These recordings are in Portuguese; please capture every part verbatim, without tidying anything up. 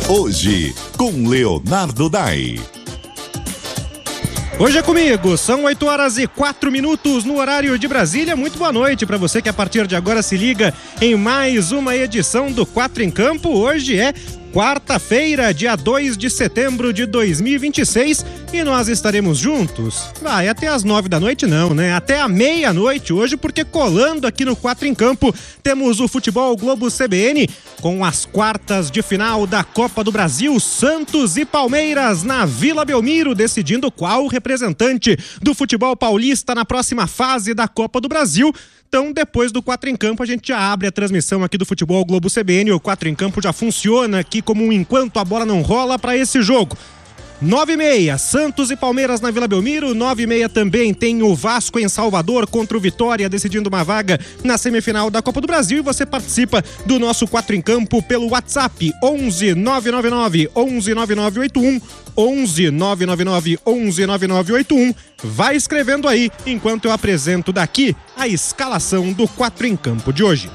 Hoje, com Leonardo Dai. Hoje é comigo, são oito horas e quatro minutos no horário de Brasília. Muito boa noite para você que a partir de agora se liga em mais uma edição do Quatro em Campo. Hoje é quarta-feira, dia dois de setembro de dois mil e vinte e seis, e nós estaremos juntos, vai, até as nove da noite não, né? Até a meia-noite hoje, porque colando aqui no Quatro em Campo temos o Futebol Globo C B N com as quartas de final da Copa do Brasil, Santos e Palmeiras na Vila Belmiro, decidindo qual representante do futebol paulista na próxima fase da Copa do Brasil. Então, depois do Quatro em Campo, a gente já abre a transmissão aqui do Futebol Globo C B N. O Quatro em Campo já funciona aqui como um enquanto a bola não rola para esse jogo. nove e meia, Santos e Palmeiras na Vila Belmiro. nove e meia também tem o Vasco em Salvador contra o Vitória, decidindo uma vaga na semifinal da Copa do Brasil. E você participa do nosso Quatro em Campo pelo WhatsApp onze nove nove nove onze nove nove oito um, onze nove nove nove onze nove nove oito um. Vai escrevendo aí enquanto eu apresento daqui a escalação do Quatro em Campo de hoje.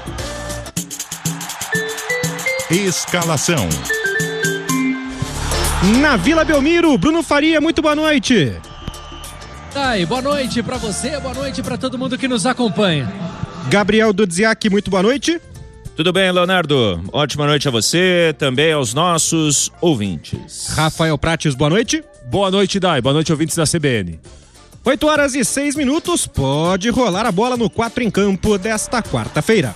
Escalação. Na Vila Belmiro, Bruno Faria, muito boa noite. Ai, boa noite pra você, boa noite pra todo mundo que nos acompanha. Gabriel Dudziak, muito boa noite. Tudo bem, Leonardo? Ótima noite a você, também aos nossos ouvintes. Rafael Prates, boa noite. Boa noite, Dai. Boa noite, ouvintes da C B N. oito horas e seis minutos, pode rolar a bola no Quatro em Campo desta quarta-feira.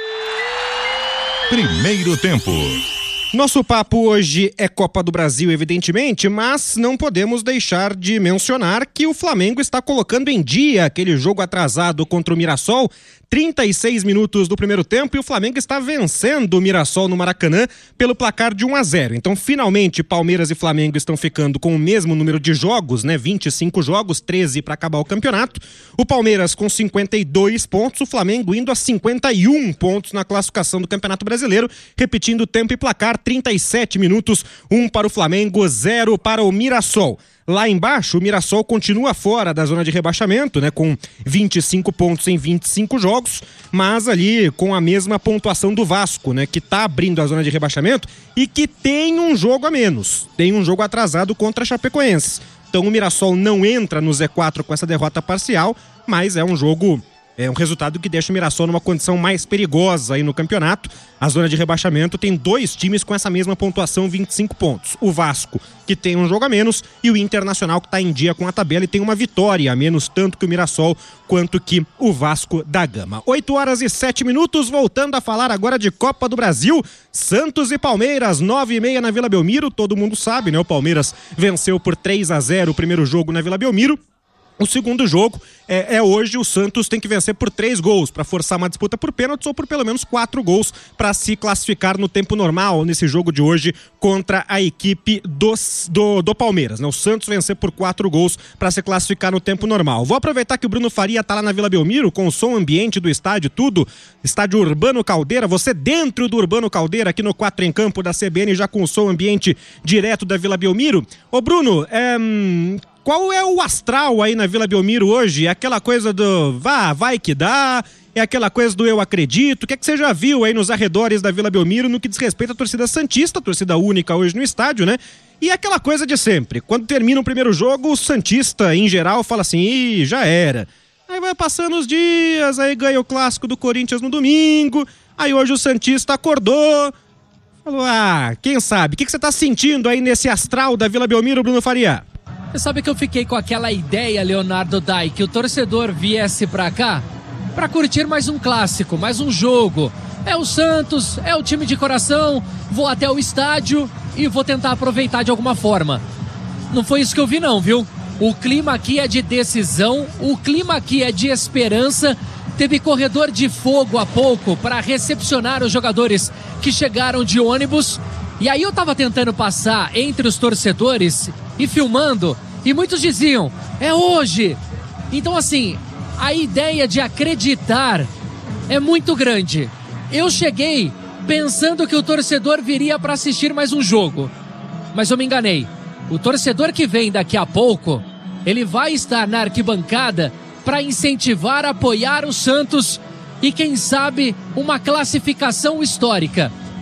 Primeiro tempo. Nosso papo hoje é Copa do Brasil, evidentemente, mas não podemos deixar de mencionar que o Flamengo está colocando em dia aquele jogo atrasado contra o Mirassol. trinta e seis minutos do primeiro tempo e o Flamengo está vencendo o Mirassol no Maracanã pelo placar de um a zero. Então, finalmente, Palmeiras e Flamengo estão ficando com o mesmo número de jogos, né? vinte e cinco jogos, treze para acabar o campeonato. O Palmeiras com cinquenta e dois pontos, o Flamengo indo a cinquenta e um pontos na classificação do Campeonato Brasileiro. Repetindo tempo e placar, trinta e sete minutos, um para o Flamengo, zero para o Mirassol. Lá embaixo, o Mirassol continua fora da zona de rebaixamento, né, com vinte e cinco pontos em vinte e cinco jogos, mas ali com a mesma pontuação do Vasco, né, que está abrindo a zona de rebaixamento e que tem um jogo a menos, tem um jogo atrasado contra a Chapecoense. Então o Mirassol não entra no Z quatro com essa derrota parcial, mas é um jogo... É um resultado que deixa o Mirassol numa condição mais perigosa aí no campeonato. A zona de rebaixamento tem dois times com essa mesma pontuação, vinte e cinco pontos. O Vasco, que tem um jogo a menos, e o Internacional, que está em dia com a tabela e tem uma vitória a menos, tanto que o Mirassol quanto que o Vasco da Gama. oito horas e sete minutos, voltando a falar agora de Copa do Brasil. Santos e Palmeiras, nove e meia na Vila Belmiro. Todo mundo sabe, né? O Palmeiras venceu por três a zero o primeiro jogo na Vila Belmiro. O segundo jogo é, é hoje. O Santos tem que vencer por três gols para forçar uma disputa por pênaltis ou por pelo menos quatro gols para se classificar no tempo normal nesse jogo de hoje contra a equipe dos, do, do Palmeiras, né? O Santos vencer por quatro gols para se classificar no tempo normal. Vou aproveitar que o Bruno Faria tá lá na Vila Belmiro com o som ambiente do estádio, tudo. Estádio Urbano Caldeira, você dentro do Urbano Caldeira aqui no Quatro em Campo da C B N, já com o som ambiente direto da Vila Belmiro. Ô Bruno, é... qual é o astral aí na Vila Belmiro hoje? É aquela coisa do vá, vai que dá? É aquela coisa do eu acredito? O que é que você já viu aí nos arredores da Vila Belmiro no que diz respeito à torcida santista, torcida única hoje no estádio, né? E aquela coisa de sempre, quando termina o primeiro jogo, o santista, em geral, fala assim, ih, já era. Aí vai passando os dias, aí ganha o clássico do Corinthians no domingo, aí hoje o santista acordou, falou, ah, quem sabe? O que, que você tá sentindo aí nesse astral da Vila Belmiro, Bruno Faria? Você sabe que eu fiquei com aquela ideia, Leonardo Dai, que o torcedor viesse pra cá pra curtir mais um clássico, mais um jogo. É o Santos, é o time de coração, vou até o estádio e vou tentar aproveitar de alguma forma. Não foi isso que eu vi não, viu? O clima aqui é de decisão, o clima aqui é de esperança. Teve corredor de fogo há pouco para recepcionar os jogadores que chegaram de ônibus. E aí eu tava tentando passar entre os torcedores e filmando, e muitos diziam, é hoje. Então assim, a ideia de acreditar é muito grande. Eu cheguei pensando que o torcedor viria para assistir mais um jogo, mas eu me enganei. O torcedor que vem daqui a pouco, ele vai estar na arquibancada para incentivar, apoiar o Santos e quem sabe uma classificação histórica.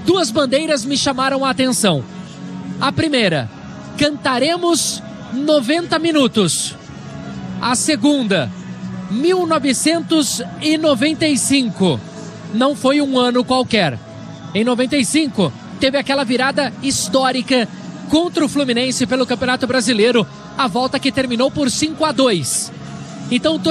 duas bandeiras me chamaram a atenção. A primeira, cantaremos noventa minutos. A segunda, mil novecentos e noventa e cinco. Não foi um ano qualquer. Em noventa e cinco, teve aquela virada histórica contra o Fluminense pelo Campeonato Brasileiro, a volta que terminou por cinco a dois. Então,